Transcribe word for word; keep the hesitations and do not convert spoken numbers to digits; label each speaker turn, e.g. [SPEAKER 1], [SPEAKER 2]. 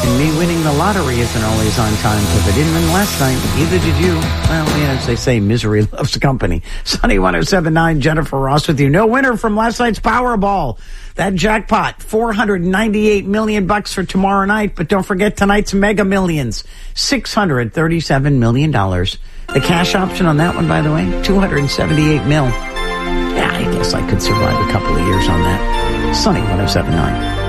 [SPEAKER 1] And me winning the lottery isn't always on time because I didn't win last night. Neither did you. Well, yeah, as they say, misery loves company. Sunny one oh seven point nine, Jennifer Ross with you. No winner from last night's Powerball. That jackpot, four hundred ninety-eight million bucks for tomorrow night. But don't forget tonight's Mega Millions, six hundred thirty-seven million dollars. The cash option on that one, by the way, two hundred seventy-eight mil. Yeah, I guess I could survive a couple of years on that. Sunny one oh seven point nine.